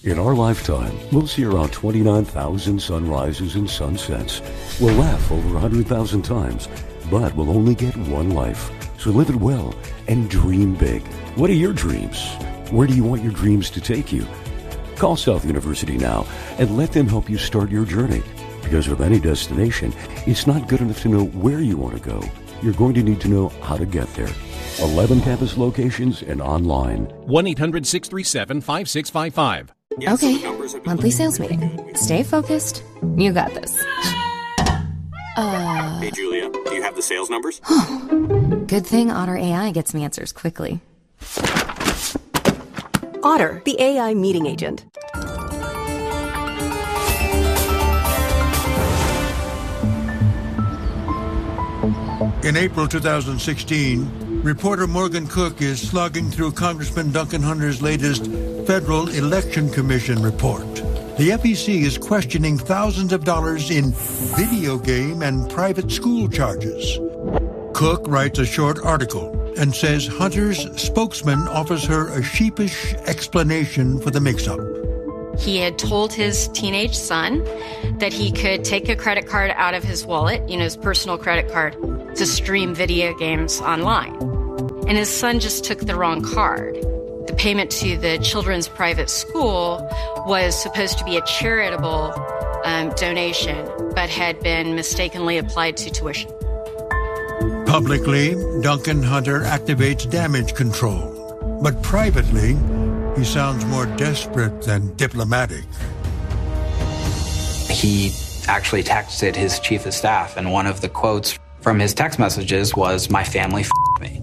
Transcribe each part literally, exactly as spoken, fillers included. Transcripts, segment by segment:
In our lifetime, we'll see around twenty-nine thousand sunrises and sunsets. We'll laugh over one hundred thousand times, but we'll only get one life. So live it well and dream big. What are your dreams? Where do you want your dreams to take you? Call South University now and let them help you start your journey. Because with any destination, it's not good enough to know where you want to go. You're going to need to know how to get there. eleven campus locations and online. one eight hundred six three seven five six five five. Okay, monthly sales meeting. Stay focused. You got this. Uh, hey, Julia, do you have the sales numbers? Good thing Otter A I gets me answers quickly. Otter, the A I meeting agent. In April two thousand sixteen, reporter Morgan Cook is slogging through Congressman Duncan Hunter's latest Federal Election Commission report. The F E C is questioning thousands of dollars in video game and private school charges. Cook writes a short article and says Hunter's spokesman offers her a sheepish explanation for the mix-up. He had told his teenage son that he could take a credit card out of his wallet, you know, his personal credit card, to stream video games online. And his son just took the wrong card. The payment to the children's private school was supposed to be a charitable um, donation, but had been mistakenly applied to tuition. Publicly, Duncan Hunter activates damage control, but privately, he sounds more desperate than diplomatic. He actually texted his chief of staff, and one of the quotes from his text messages was, "My family f***ed me."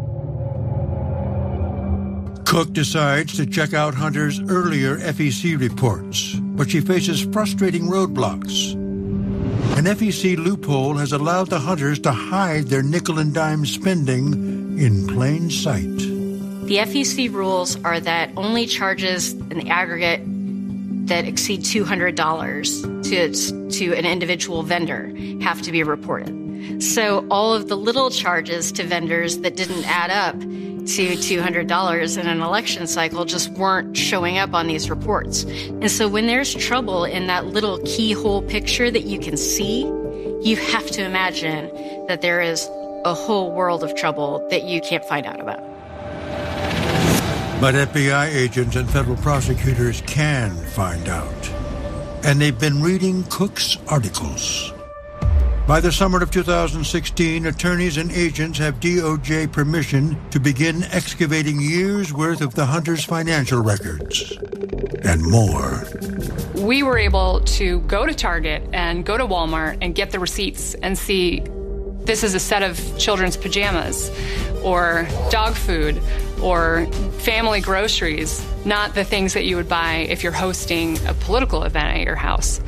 Cook decides to check out Hunter's earlier F E C reports, but she faces frustrating roadblocks. An F E C loophole has allowed the Hunters to hide their nickel and dime spending in plain sight. The F E C rules are that only charges in the aggregate that exceed two hundred dollars to, to an individual vendor have to be reported. So all of the little charges to vendors that didn't add up to two hundred dollars in an election cycle just weren't showing up on these reports. And so when there's trouble in that little keyhole picture that you can see, you have to imagine that there is a whole world of trouble that you can't find out about. But F B I agents and federal prosecutors can find out. And they've been reading Cook's articles. By the summer of two thousand sixteen, attorneys and agents have D O J permission to begin excavating years' worth of the Hunters' financial records. And more. We were able to go to Target and go to Walmart and get the receipts and see this is a set of children's pajamas or dog food or family groceries, not the things that you would buy if you're hosting a political event at your house.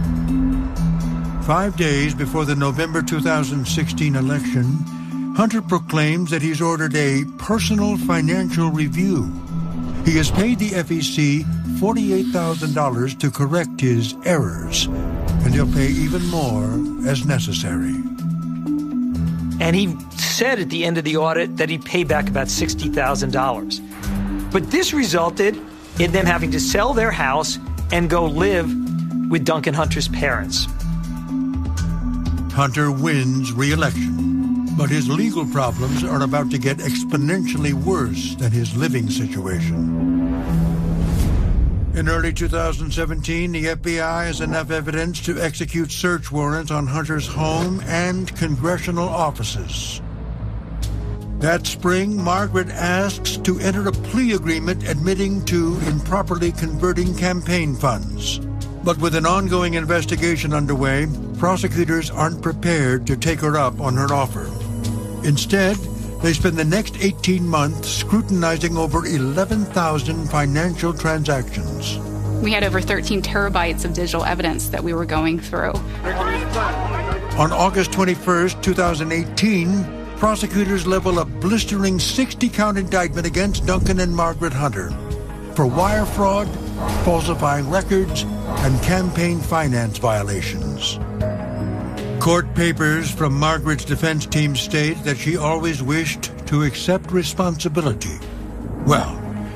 Five days before the November two thousand sixteen election, Hunter proclaims that he's ordered a personal financial review. He has paid the F E C forty-eight thousand dollars to correct his errors, and he'll pay even more as necessary. And he said at the end of the audit that he'd pay back about sixty thousand dollars. But this resulted in them having to sell their house and go live with Duncan Hunter's parents. Hunter wins re-election, but his legal problems are about to get exponentially worse than his living situation. In early two thousand seventeen, the F B I has enough evidence to execute search warrants on Hunter's home and congressional offices. That spring, Margaret asks to enter a plea agreement admitting to improperly converting campaign funds. But with an ongoing investigation underway, prosecutors aren't prepared to take her up on her offer. Instead, they spend the next eighteen months scrutinizing over eleven thousand financial transactions. We had over thirteen terabytes of digital evidence that we were going through. On August twenty-first, two thousand eighteen, prosecutors level a blistering sixty-count indictment against Duncan and Margaret Hunter for wire fraud, falsifying records, and campaign finance violations. Court papers from Margaret's defense team state that she always wished to accept responsibility. Well,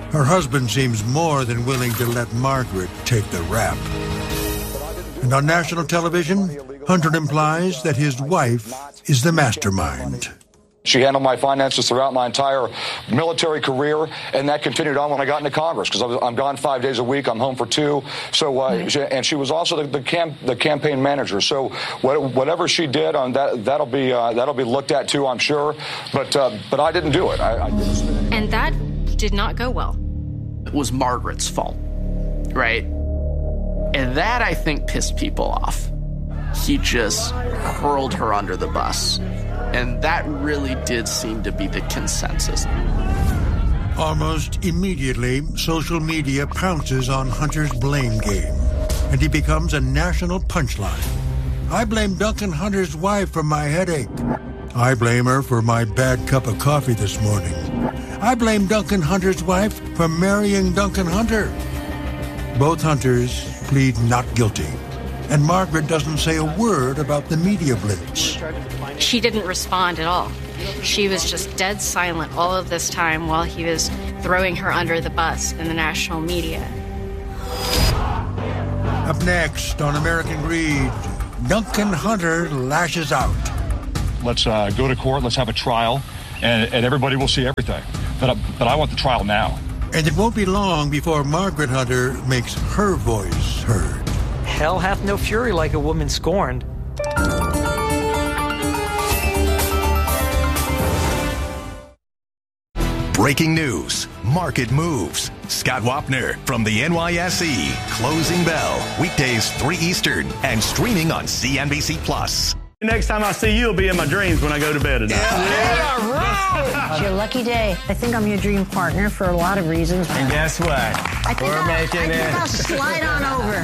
Her husband seems more than willing to let Margaret take the rap. And on national television, Hunter implies that his wife is the mastermind. She handled my finances throughout my entire military career, and that continued on when I got into Congress, because I'm gone five days a week. I'm home for two. So, uh, she, and she was also the the, camp, the campaign manager. So, what, whatever she did on that, that'll be uh, that'll be looked at too, I'm sure. But uh, but I didn't do it. I, I didn't. And that did not go well. It was Margaret's fault, right? And that, I think, pissed people off. He just hurled her under the bus. And that really did seem to be the consensus. Almost immediately, social media pounces on Hunter's blame game, and he becomes a national punchline. I blame Duncan Hunter's wife for my headache. I blame her for my bad cup of coffee this morning. I blame Duncan Hunter's wife for marrying Duncan Hunter. Both Hunters plead not guilty, and Margaret doesn't say a word about the media blitz. She didn't respond at all. She was just dead silent all of this time while he was throwing her under the bus in the national media. Up next on American Greed, Duncan Hunter lashes out. Let's uh, go to court, let's have a trial, and, and everybody will see everything. But, but I want the trial now. And it won't be long before Margaret Hunter makes her voice heard. Hell hath no fury like a woman scorned. Breaking news, market moves. Scott Wapner from the N Y S E. Closing Bell, weekdays three Eastern and streaming on C N B C Plus. Next time I see you, it'll be in my dreams when I go to bed at night. Yeah, right. It's your lucky day. I think I'm your dream partner for a lot of reasons. And guess what? I think We're I'll, making I it. think I'll slide on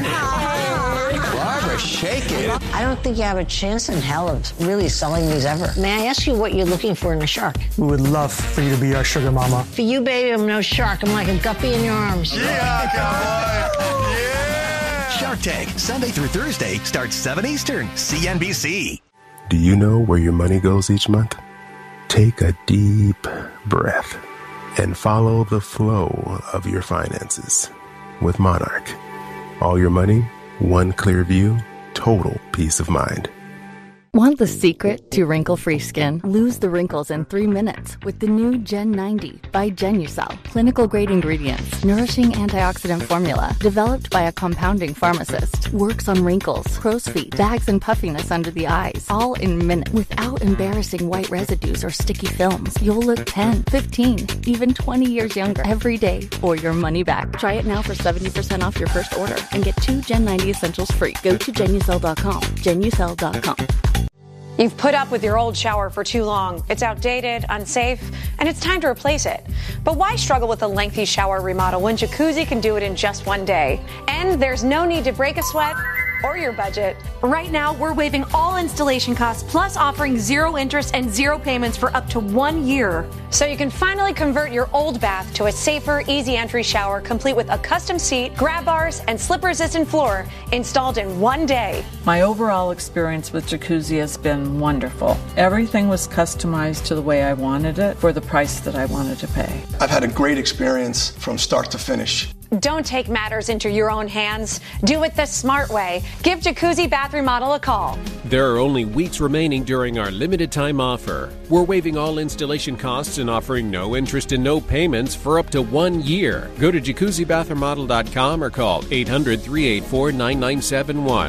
over. Barbara, shake it. I don't think you have a chance in hell of really selling these ever. May I ask you what you're looking for in a shark? We would love for you to be our sugar mama. For you, baby, I'm no shark. I'm like a guppy in your arms. Yeah, cowboy. Yeah. Shark Tank, Sunday through Thursday, starts seven Eastern, C N B C. Do you know where your money goes each month? Take a deep breath and follow the flow of your finances with Monarch. All your money, one clear view, total peace of mind. Want the secret to wrinkle-free skin? Lose the wrinkles in three minutes with the new Gen ninety by Genucel. Clinical-grade ingredients, nourishing antioxidant formula, developed by a compounding pharmacist. Works on wrinkles, crow's feet, bags and puffiness under the eyes, all in minutes. Without embarrassing white residues or sticky films, you'll look ten, fifteen, even twenty years younger every day or your money back. Try it now for seventy percent off your first order and get two Gen ninety essentials free. Go to Genucel dot com. Genucel dot com. You've put up with your old shower for too long. It's outdated, unsafe, and it's time to replace it. But why struggle with a lengthy shower remodel when Jacuzzi can do it in just one day? And there's no need to break a sweat or your budget. Right now, we're waiving all installation costs, plus offering zero interest and zero payments for up to one year. So you can finally convert your old bath to a safer, easy entry shower, complete with a custom seat, grab bars, and slip-resistant floor installed in one day. My overall experience with Jacuzzi has been wonderful. Everything was customized to the way I wanted it for the price that I wanted to pay. I've had a great experience from start to finish. Don't take matters into your own hands. Do it the smart way. Give Jacuzzi Bath Remodel a call. There are only weeks remaining during our limited time offer. We're waiving all installation costs and offering no interest and no payments for up to one year. Go to Jacuzzi Bath Remodel dot com or call eight hundred, three eight four, nine nine seven one.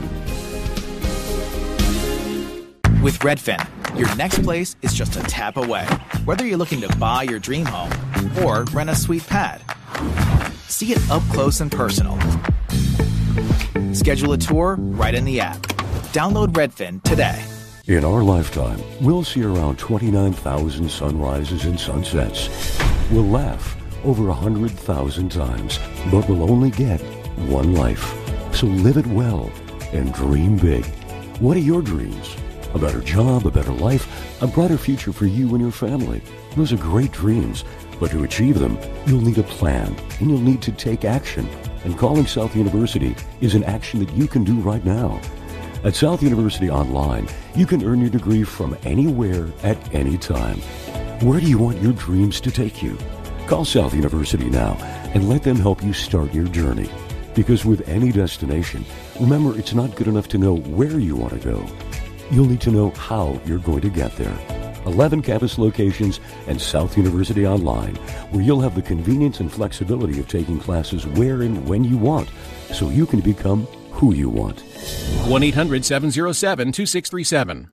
With Redfin, your next place is just a tap away. Whether you're looking to buy your dream home or rent a sweet pad, see it up close and personal. Schedule a tour right in the app. Download Redfin today. In our lifetime, we'll see around twenty-nine thousand sunrises and sunsets. We'll laugh over one hundred thousand times, but we'll only get one life. So live it well and dream big. What are your dreams? A better job, a better life, a brighter future for you and your family. Those are great dreams. But to achieve them, you'll need a plan, and you'll need to take action. And calling South University is an action that you can do right now. At South University Online, you can earn your degree from anywhere at any time. Where do you want your dreams to take you? Call South University now and let them help you start your journey. Because with any destination, remember, it's not good enough to know where you want to go. You'll need to know how you're going to get there. eleven campus locations and South University Online, where you'll have the convenience and flexibility of taking classes where and when you want, so you can become who you want. one eight hundred seven oh seven two six three seven.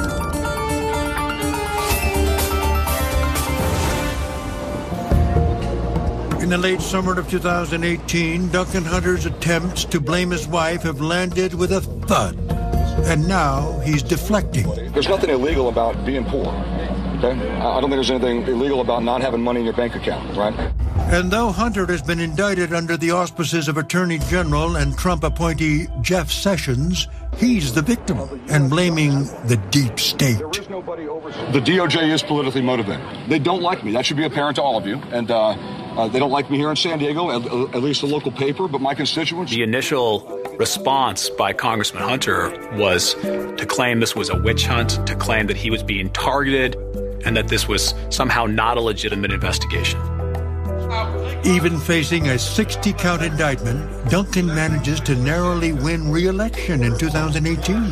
In the late summer of two thousand eighteen, Duncan Hunter's attempts to blame his wife have landed with a thud. And now he's deflecting. There's nothing illegal about being poor. Okay? I don't think there's anything illegal about not having money in your bank account, right? And though Hunter has been indicted under the auspices of Attorney General and Trump appointee Jeff Sessions, he's the victim and blaming the deep state. The D O J is politically motivated. They don't like me. That should be apparent to all of you. And uh, uh, they don't like me here in San Diego, at, at least the local paper, but my constituents. The initial response by Congressman Hunter was to claim this was a witch hunt, to claim that he was being targeted, and that this was somehow not a legitimate investigation. Even facing a sixty-count indictment, Duncan manages to narrowly win re-election in two thousand eighteen.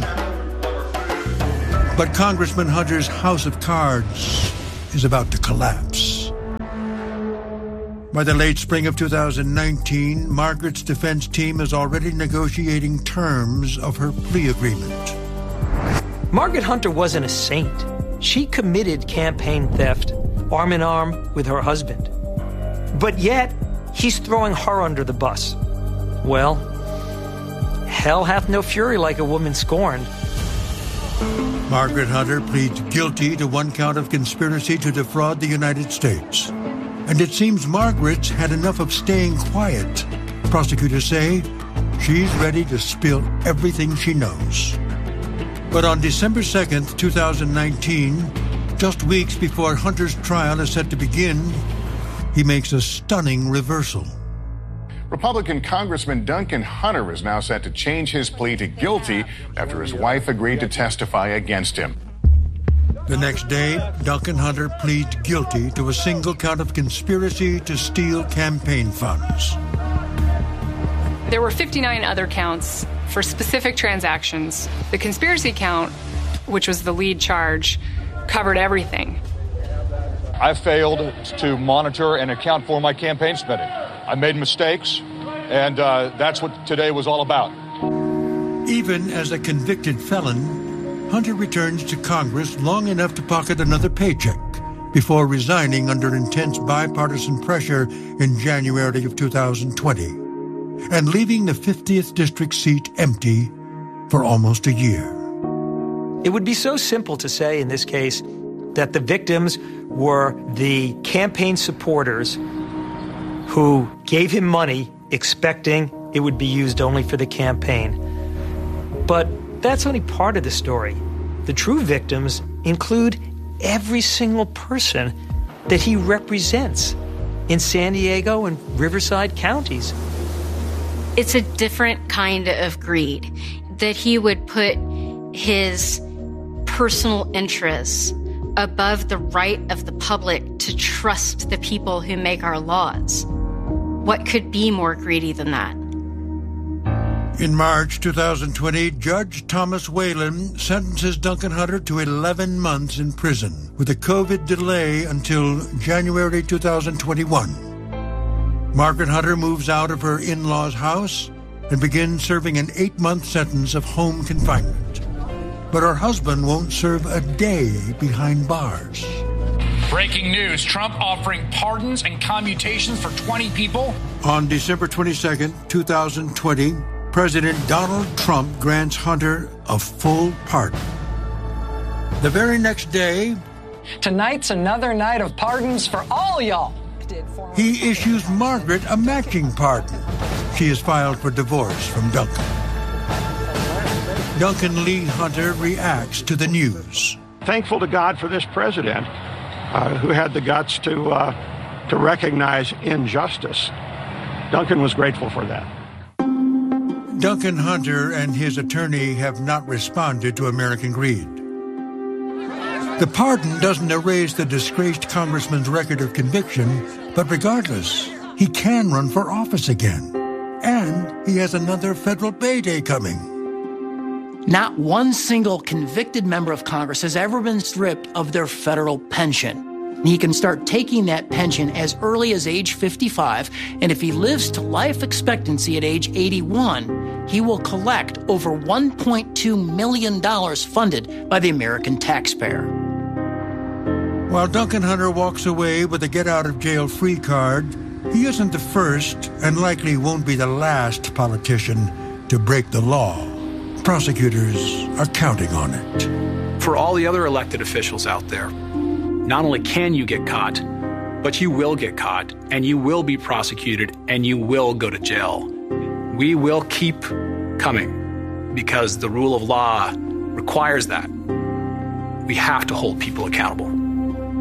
But Congressman Hunter's house of cards is about to collapse. By the late spring of two thousand nineteen, Margaret's defense team is already negotiating terms of her plea agreement. Margaret Hunter wasn't a saint. She committed campaign theft, arm in arm with her husband. But yet, he's throwing her under the bus. Well, hell hath no fury like a woman scorned. Margaret Hunter pleads guilty to one count of conspiracy to defraud the United States. And it seems Margaret's had enough of staying quiet. Prosecutors say she's ready to spill everything she knows. But on December second, two thousand nineteen, just weeks before Hunter's trial is set to begin, he makes a stunning reversal. Republican Congressman Duncan Hunter is now set to change his plea to guilty after his wife agreed to testify against him. The next day, Duncan Hunter pleads guilty to a single count of conspiracy to steal campaign funds. There were fifty-nine other counts for specific transactions. The conspiracy count, which was the lead charge, covered everything. I failed to monitor and account for my campaign spending. I made mistakes, and uh, that's what today was all about. Even as a convicted felon, Hunter returns to Congress long enough to pocket another paycheck before resigning under intense bipartisan pressure in January of two thousand twenty, and leaving the fiftieth district seat empty for almost a year. It would be so simple to say in this case that the victims were the campaign supporters who gave him money expecting it would be used only for the campaign. But that's only part of the story. The true victims include every single person that he represents in San Diego and Riverside counties. It's a different kind of greed, that he would put his personal interests above the right of the public to trust the people who make our laws. What could be more greedy than that? In March two thousand twenty, Judge Thomas Whalen sentences Duncan Hunter to eleven months in prison, with a COVID delay until January two thousand twenty-one. Margaret Hunter moves out of her in-laws' house and begins serving an eight-month sentence of home confinement. But her husband won't serve a day behind bars. Breaking news, Trump offering pardons and commutations for twenty people. On December twenty-second, two thousand twenty, President Donald Trump grants Hunter a full pardon. The very next day, tonight's another night of pardons for all y'all. He issues Margaret a matching pardon. She is filed for divorce from Duncan. Duncan Lee Hunter reacts to the news. Thankful to God for this president uh, who had the guts to, uh, to recognize injustice. Duncan was grateful for that. Duncan Hunter and his attorney have not responded to American greed. The pardon doesn't erase the disgraced congressman's record of conviction, but regardless, he can run for office again. And he has another federal payday coming. Not one single convicted member of Congress has ever been stripped of their federal pension. He can start taking that pension as early as age fifty-five, and if he lives to life expectancy at age eighty-one, he will collect over one point two million dollars funded by the American taxpayer. While Duncan Hunter walks away with a get-out-of-jail-free card, he isn't the first and likely won't be the last politician to break the law. Prosecutors are counting on it. For all the other elected officials out there, not only can you get caught, but you will get caught, and you will be prosecuted, and you will go to jail. We will keep coming because the rule of law requires that. We have to hold people accountable.